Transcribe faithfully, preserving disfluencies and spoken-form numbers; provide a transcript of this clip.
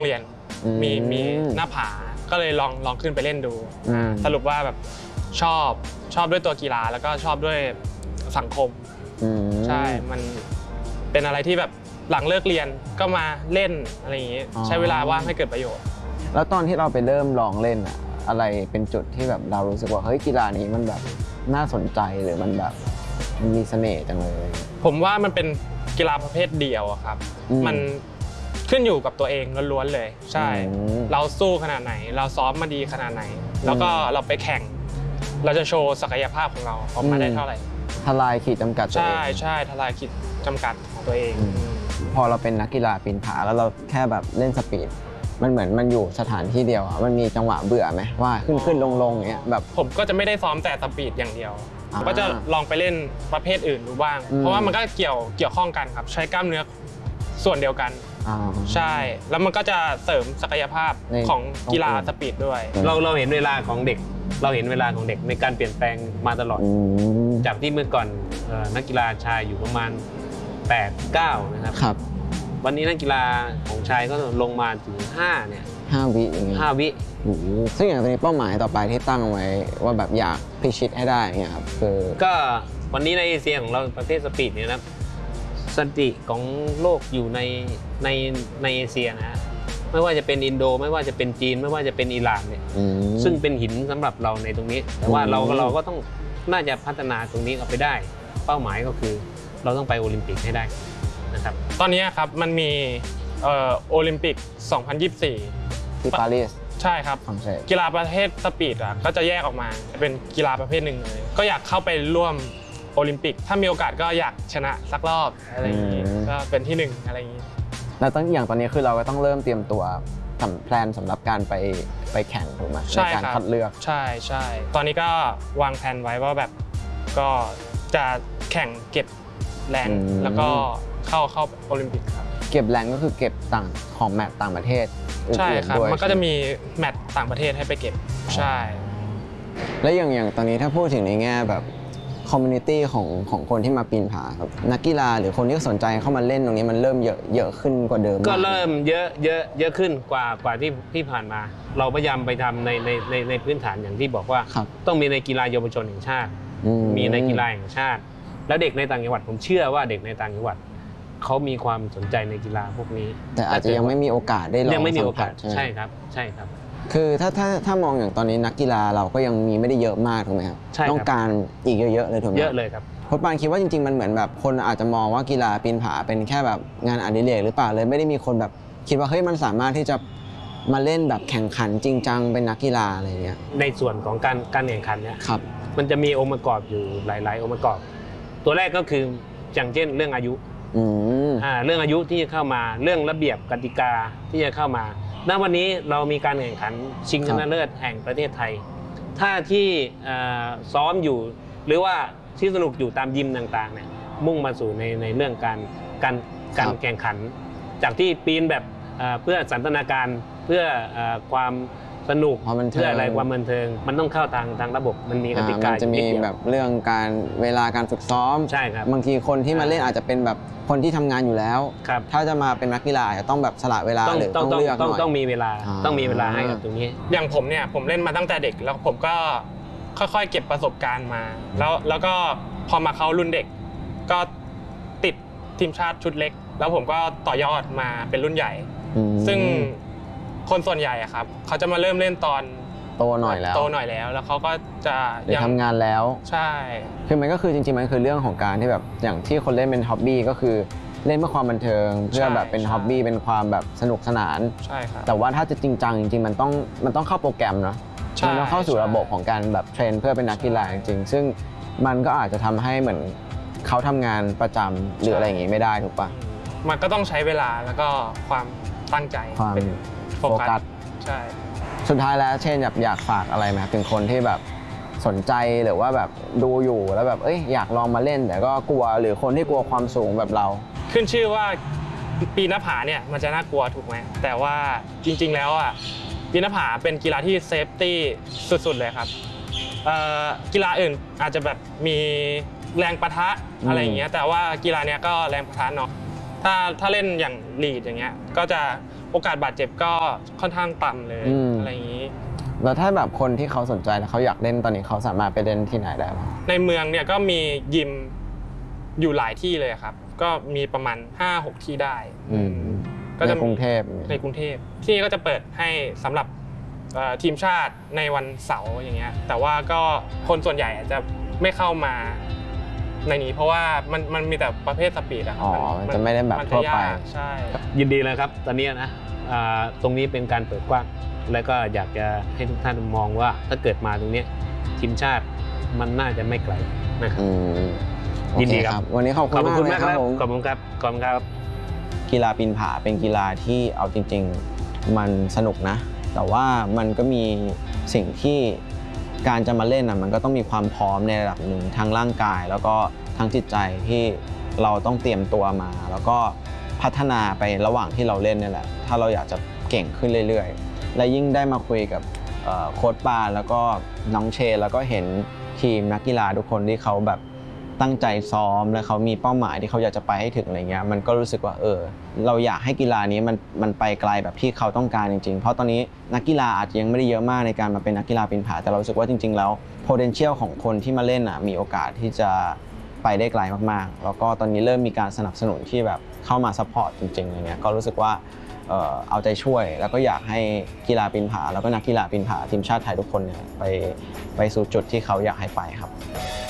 เรียนมีมีหน้าผาก็เลยลองลองขึ้นไปเล่นดูสรุปว่าแบบชอบชอบด้วยตัวกีฬาแล้วก็ชอบด้วยสังคมใช่มันเป็นอะไรที่แบบหลังเลิกเรียนก็มาเล่นอะไรอย่างนี้ใช้เวลาว่างให้เกิดประโยชน์แล้วตอนที่เราไปเริ่มลองเล่นอะอะไรเป็นจุดที่แบบเรารู้สึกว่าเฮ้ยกีฬานี้มันแบบน่าสนใจหรือมันแบบมันมีเสน่ห์จังเลยผมว่ามันเป็นกีฬาประเภทเดียวครับมันขึ้นอยู่กับตัวเองล้วนๆเลยใช่เราสู้ขนาดไหนเราซ้อมมาดีขนาดไหนแล้วก็เราไปแข่งเราจะโชว์ศักยภาพของเราออกมาได้เท่าไหร่ทลายขีดจำกัดใช่ใช่ทลายขีดจำกัดของตัวเองพอเราเป็นนักกีฬาปีนผาแล้วเราแค่แบบเล่นสปีดมันเหมือนมันอยู่สถานที่เดียวอ่ะมันมีจังหวะเบื่อไหมว่าขึ้นขึ้นลงลงอย่างเงี้ยแบบผมก็จะไม่ได้ซ้อมแต่สปีดอย่างเดียวก็จะลองไปเล่นประเภทอื่นดูบ้างเพราะว่ามันก็เกี่ยวเกี่ยวข้องกันครับใช้กล้ามเนื้อส่วนเดียวกันใช่แล้วมันก็จะเสริมศักยภาพของกีฬาสปีดด้วยเราเราเห็นเวลาของเด็กเราเห็นเวลาของเด็กในการเปลี่ยนแปลงมาตลอดจากที่เมื่อก่อนนักกีฬาชายอยู่ประมาณแปด เก้านะครับวันนี้นักกีฬาของชายก็ลงมาถึงห้าเนี่ยห้าวิอย่างเงี้ยห้าวิซึ่งอย่างตอนนี้เป้าหมายต่อไปที่ตั้งไว้ว่าแบบอยากพิชิตให้ได้เงี้ยครับคือก็วันนี้ในเอเชียของเราประเภทสปีดเนี่ยนะสถิติของโลกอยู่ในในในเอเชียนะฮะไม่ว่าจะเป็นอินโดไม่ว่าจะเป็นจีนไม่ว่าจะเป็นอิหร่านเนี่ยซึ่งเป็นหินสำหรับเราในตรงนี้แต่ว่าเราเราก็ต้องน่าจะพัฒนาตรงนี้ออกไปได้เป้าหมายก็คือเราต้องไปโอลิมปิกให้ได้นะครับตอนนี้ครับมันมีโอลิมปิกสองพันยี่สิบสี่ที่ปารีสใช่ครับกีฬาประเภทสปีดอ่ะก็จะแยกออกมาเป็นกีฬาประเภทหนึ่งเลยก็อยากเข้าไปร่วมโอลิมปิกถ้ามีโอกาสก็อยากชนะสักรอบอะไรอย่างนี้ก็เป็นที่หนึ่งอะไรอย่างนี้แล้วตั้งอย่างตอนนี้คือเราก็ต้องเริ่มเตรียมตัวทำแพลนสำหรับการไปไปแข่งถูกไหมในการคัดเลือกใช่ใช่ตอนนี้ก็วางแผนไว้ว่าแบบก็จะแข่งเก็บแรงแล้วก็เข้าเข้าโอลิมปิกครับเก็บแรงก็คือเก็บต่างของแมตช์ต่างประเทศใช่ครับมันก็จะมีแมตช์ต่างประเทศให้ไปเก็บใช่แล้วอย่างอย่างตอนนี้ถ้าพูดถึงในแง่แบบคอมมูนิตี้ของของคนที่มาปีนผาครับนักกีฬาหรือคนที่สนใจเข้ามาเล่นตรงนี้มันเริ่มเยอะเยอะขึ้นกว่าเดิมก็เริ่มเยอะเยอะเยอะขึ้นกว่ากว่าที่ที่ผ่านมาเราพยายามไปทำในในในในพื้นฐานอย่างที่บอกว่าต้องมีในกีฬาเยาวชนแห่งชาติมีในกีฬาแห่งชาติแล้วเด็กในต่างจังหวัดผมเชื่อว่าเด็กในต่างจังหวัดเขามีความสนใจในกีฬาพวกนี้แต่อาจจะยังไม่มีโอกาสได้ลองยังไม่มีโอกาสใช่ครับใช่ครับคือถ้าถ้าถ้ามองอย่างตอนนี้นักกีฬาเราก็ยังมีไม่ได้เยอะมากถูกไหมครับต้องการอีกเยอะๆเลยถูกไหมเยอะเลยครับเพราะปานคิดว่าจริงๆมันเหมือนแบบคนอาจจะมองว่ากีฬาปีนผาเป็นแค่แบบงานอดิเรกหรือเปล่าเลยไม่ได้มีคนแบบคิดว่าเฮ้ยมันสามารถที่จะมาเล่นแบบแข่งขันจริงจังเป็นนักกีฬาอะไรเงี้ยในส่วนของการการแข่งขันเนี่ยครับมันจะมีองค์ประกอบอยู่หลายๆองค์ประกอบตัวแรกก็คืออย่างเช่นเรื่องอายุอ่าเรื่องอายุที่จะเข้ามาเรื่องระเบียบกติกาที่จะเข้ามาณวันนี้เรามีการแข่งขันชิงชนะเลิศแห่งประเทศไทยถ้าที่ซ้อมอยู่หรือว่าที่สนุกอยู่ตามยิมต่างๆเนี่ยมุ่งมาสู่ในในเรื่องการการการแข่งขันจากที่ปีนแบบเพื่อสันทนาการเพื่อความสนุกเพื่ออะไรความบันเทิงมันต้องเข้าทางทางระบบมันมีกติกาจะมีแบบเรื่องการเวลาการฝึกซ้อมใช่ครับบางทีคนที่มาเล่นอาจจะเป็นแบบคนที่ทำงานอยู่แล้วถ้าจะมาเป็นนักกีฬาจะต้องแบบสละเวลาหรือต้องเลือกหน่อยต้องมีเวลาต้องมีเวลาให้กับตรงนี้อย่างผมเนี่ยผมเล่นมาตั้งแต่เด็กแล้วผมก็ค่อยๆเก็บประสบการณ์มาแล้วแล้วก็พอมาเข้ารุ่นเด็กก็ติดทีมชาติชุดเล็กแล้วผมก็ต่อยอดมาเป็นรุ่นใหญ่ซึ่งคนส่วนใหญ่อะครับเขาจะมาเริ่มเล่นตอนโตหน่อยแล้วโตหน่อยแล้วแล้วเขาก็จะยังทำงานแล้วใช่คือมันก็คือจริงๆมันคือเรื่องของการที่แบบอย่างที่คนเล่นเป็นฮ็อบบี้ก็คือเล่นเพื่อความบันเทิงเพื่อแบบเป็นฮ็อบบี้เป็นความแบบสนุกสนานใช่ครับแต่ว่าถ้าจะจริงจังจริงๆมันต้องมันต้องเข้าโปรแกรมเนาะมันต้องเข้าสู่ระบบของการแบบเทรนเพื่อเป็นนักกีฬาจริงๆซึ่งมันก็อาจจะทำให้เหมือนเขาทำงานประจำหรืออะไรอย่างงี้ไม่ได้ถูกปะมันก็ต้องใช้เวลาแล้วก็ความตั้งใจความโฟกัสใช่สุดท้ายแล้วเช่นแบบอยากฝากอะไรไหมถึงคนที่แบบสนใจหรือว่าแบบดูอยู่แล้วแบบเอ้ยอยากลองมาเล่นแต่ก็กลัวหรือคนที่กลัวความสูงแบบเราขึ้นชื่อว่าปีนหน้าผาเนี่ยมันจะน่ากลัวถูกไหมแต่ว่าจริงๆแล้วอ่ะปีนหน้าผาเป็นกีฬาที่เซฟตี้สุดๆเลยครับกีฬาอื่นอาจจะแบบมีแรงปะทะอะไรอย่างเงี้ยแต่ว่ากีฬาเนี้ยก็แรงปะทะเนาะถ้าถ้าเล่นอย่างลีดอย่างเงี้ยก็จะโอกาสบาดเจ็บก็ค่อนข้างต่ำเลยอะไรอย่างนี้แล้วถ้าแบบคนที่เขาสนใจแล้วเขาอยากเล่นตอนนี้เขาสามารถไปเล่นที่ไหนได้บ้างในเมืองเนี่ยก็มียิมอยู่หลายที่เลยครับก็มีประมาณ ห้าหก ที่ได้ก็จะกรุงเทพในกรุงเทพที่นี่ก็จะเปิดให้สำหรับทีมชาติในวันเสาร์อย่างเงี้ยแต่ว่าก็คนส่วนใหญ่อาจจะไม่เข้ามาในนี้เพราะว่ามันมันมีแต่ประเภทสปีดอะอ๋อมันจะไม่ได้แบบทั่วไปใช่ยินดีเลยครับตอนนี้นะตรงนี้เป็นการเปิดกว้างแล้วก็อยากจะให้ทุกท่านมองว่าถ้าเกิดมาตรงนี้ทีมชาติมันน่าจะไม่ไกลนะครับยินดีครับวันนี้ขอบคุณมากครับขอบคุณครับขอบคุณครับกีฬาปีนผาเป็นกีฬาที่เอาจริงๆมันสนุกนะแต่ว่ามันก็มีสิ่งที่การจะมาเล่นอ่ะมันก็ต้องมีความพร้อมในระดับหนึ่งทั้งร่างกายแล้วก็ทั้งจิตใจที่เราต้องเตรียมตัวมาแล้วก็พัฒนาไประหว่างที่เราเล่นนี่แหละถ้าเราอยากจะเก่งขึ้นเรื่อยๆและยิ่งได้มาคุยกับโค้ชปานแล้วก็น้องเชนแล้วก็เห็นทีมนักกีฬาทุกคนที่เขาแบบตั้งใจซ้อมและเขามีเป้าหมายที่เขาอยากจะไปให้ถึงอะไรเงี้ยมันก็รู้สึกว่าเออเราอยากให้กีฬานี้มันมันไปไกลแบบที่เขาต้องการจริงๆเพราะตอนนี้นักกีฬาอาจจะยังไม่ได้เยอะมากในการมาเป็นนักกีฬาปีนผาแต่เรารู้สึกว่าจริงๆแล้ว potential ของคนที่มาเล่นอ่ะมีโอกาสที่จะไปได้ไกลมากๆแล้วก็ตอนนี้เริ่มมีการสนับสนุนที่แบบเข้ามาซัพพอร์ตจริงๆอะไรเงี้ยก็รู้สึกว่าเอ่อเอาใจช่วยแล้วก็อยากให้กีฬาปีนผาแล้วก็นักกีฬาปีนผาทีมชาติไทยทุกคนเนี่ยไปไปสู่จุดที่เขาอยากให้ไปครับ